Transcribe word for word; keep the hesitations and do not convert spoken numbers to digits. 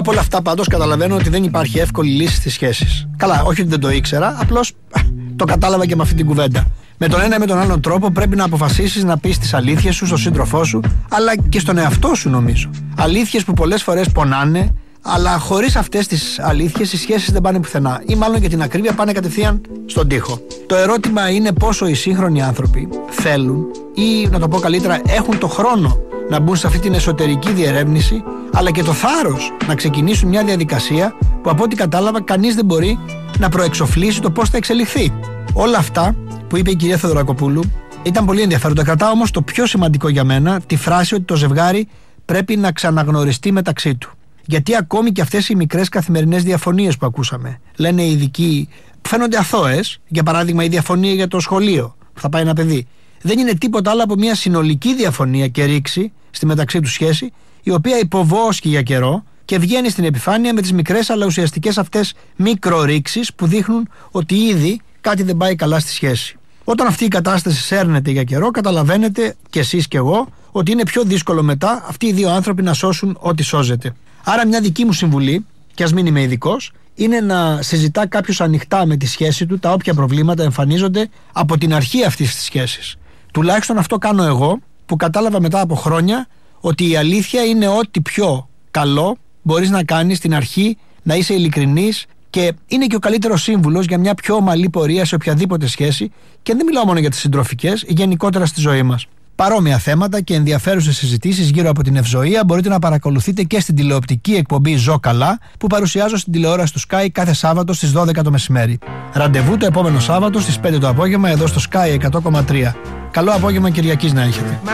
Από όλα αυτά πάντως καταλαβαίνω ότι δεν υπάρχει εύκολη λύση στις σχέσεις. Καλά, όχι ότι δεν το ήξερα, απλώς το κατάλαβα και με αυτή την κουβέντα. Με τον ένα ή με τον άλλον τρόπο πρέπει να αποφασίσεις να πεις τις αλήθειες σου στον σύντροφό σου, αλλά και στον εαυτό σου νομίζω. Αλήθειες που πολλές φορές πονάνε, αλλά χωρίς αυτές τις αλήθειες οι σχέσεις δεν πάνε πουθενά. Ή μάλλον για την ακρίβεια πάνε κατευθείαν στον τοίχο. Το ερώτημα είναι πόσο οι σύγχρονοι άνθρωποι θέλουν, ή να το πω καλύτερα, έχουν το χρόνο να μπουν σε αυτή την εσωτερική διερεύνηση, αλλά και το θάρρος να ξεκινήσουν μια διαδικασία που από ό,τι κατάλαβα κανείς δεν μπορεί να προεξοφλήσει το πώς θα εξελιχθεί. Όλα αυτά που είπε η κυρία Θεοδωρακοπούλου ήταν πολύ ενδιαφέροντα. Κρατάω όμως το πιο σημαντικό για μένα, τη φράση ότι το ζευγάρι πρέπει να ξαναγνωριστεί μεταξύ του. Γιατί ακόμη και αυτές οι μικρές καθημερινές διαφωνίες που ακούσαμε, λένε οι ειδικοί, που φαίνονται αθώες, για παράδειγμα η διαφωνία για το σχολείο που θα πάει ένα παιδί, δεν είναι τίποτα άλλο από μια συνολική διαφωνία και ρήξη στη μεταξύ του σχέση, η οποία υποβόσκει για καιρό και βγαίνει στην επιφάνεια με τις μικρές αλλά ουσιαστικές αυτές μικρορήξεις που δείχνουν ότι ήδη κάτι δεν πάει καλά στη σχέση. Όταν αυτή η κατάσταση σέρνεται για καιρό, καταλαβαίνετε κι εσείς κι εγώ ότι είναι πιο δύσκολο μετά αυτοί οι δύο άνθρωποι να σώσουν ό,τι σώζεται. Άρα, μια δική μου συμβουλή, κι ας μην είμαι ειδικός, είναι να συζητά κάποιος ανοιχτά με τη σχέση του τα όποια προβλήματα εμφανίζονται από την αρχή αυτής της σχέσης. Τουλάχιστον αυτό κάνω εγώ, που κατάλαβα μετά από χρόνια ότι η αλήθεια είναι ό,τι πιο καλό μπορείς να κάνεις στην αρχή, να είσαι ειλικρινής, και είναι και ο καλύτερος σύμβουλος για μια πιο ομαλή πορεία σε οποιαδήποτε σχέση, και δεν μιλάω μόνο για τις συντροφικές, γενικότερα στη ζωή μας. Παρόμοια θέματα και ενδιαφέρουσες συζητήσεις γύρω από την ευζοία μπορείτε να παρακολουθείτε και στην τηλεοπτική εκπομπή Ζω Καλά, που παρουσιάζω στην τηλεόραση του Sky κάθε Σάββατο στις δώδεκα το μεσημέρι. Ραντεβού το επόμενο Σάββατο στις πέντε το απόγευμα εδώ στο Sky εκατό κόμμα τρία. Καλό απόγευμα Κυριακής να έχετε.